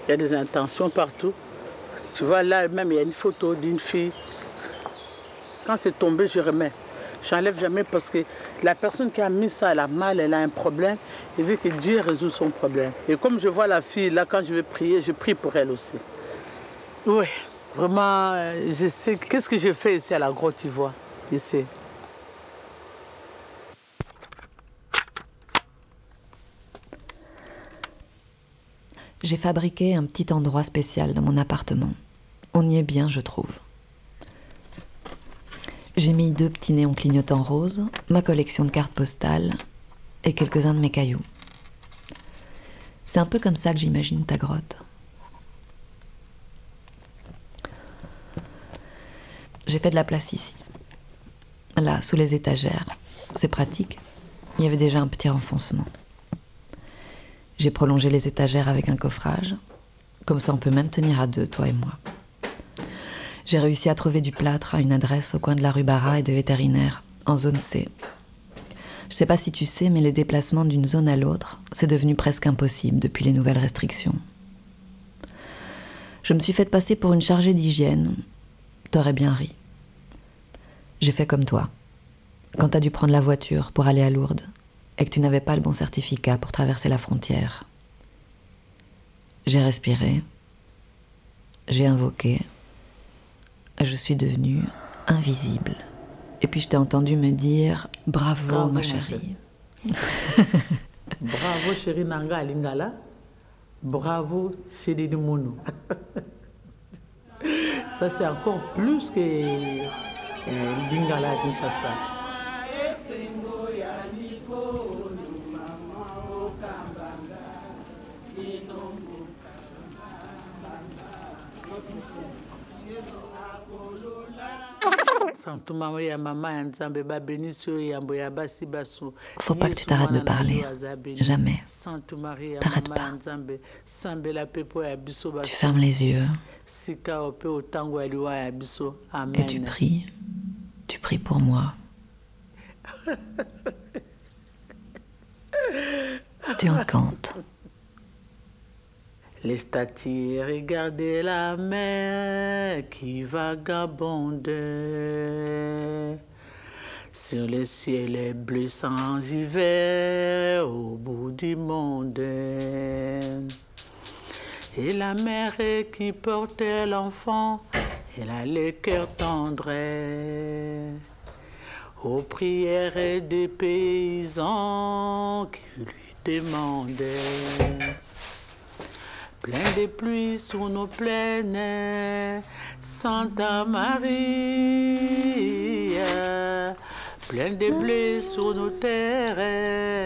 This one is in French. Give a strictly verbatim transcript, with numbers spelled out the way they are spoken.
Il y a des intentions partout. Tu vois, là même, il y a une photo d'une fille. Quand c'est tombé, je remets. J'enlève jamais parce que la personne qui a mis ça, elle a mal, elle a un problème. Elle veut que Dieu résout son problème. Et comme je vois la fille, là, quand je vais prier, je prie pour elle aussi. Oui, vraiment, je sais. Qu'est-ce que je fais ici à la Grotte Ivoire, ici? J'ai fabriqué un petit endroit spécial dans mon appartement. On y est bien, je trouve. J'ai mis deux petits néons clignotants roses, ma collection de cartes postales et quelques-uns de mes cailloux. C'est un peu comme ça que j'imagine ta grotte. J'ai fait de la place ici. Là, sous les étagères. C'est pratique. Il y avait déjà un petit renfoncement. J'ai prolongé les étagères avec un coffrage. Comme ça, on peut même tenir à deux, toi et moi. J'ai réussi à trouver du plâtre à une adresse au coin de la rue Barra et des vétérinaires, en zone C. Je sais pas si tu sais, mais les déplacements d'une zone à l'autre, c'est devenu presque impossible depuis les nouvelles restrictions. Je me suis faite passer pour une chargée d'hygiène. T'aurais bien ri. J'ai fait comme toi. Quand t'as dû prendre la voiture pour aller à Lourdes et que tu n'avais pas le bon certificat pour traverser la frontière. J'ai respiré. J'ai invoqué. Je suis devenue invisible. Et puis je t'ai entendu me dire « Bravo, Bravo ma chérie ». Bravo chérie Nanga Lingala. Bravo chérie de Mono. Ça c'est encore plus que euh, Lingala Kinshasa. Faut pas que tu t'arrêtes de parler. Jamais. T'arrêtes pas. Tu fermes les yeux. Et tu pries. Tu pries pour moi. Tu encantes. Les statues, regardez la mer qui vagabonde sur le ciel bleu sans hiver au bout du monde. Et la mère qui portait l'enfant, elle a le cœur tendre aux prières des paysans qui lui demandaient. Plein de pluie sur nos plaines, Santa Maria, plein de blé sur nos terres.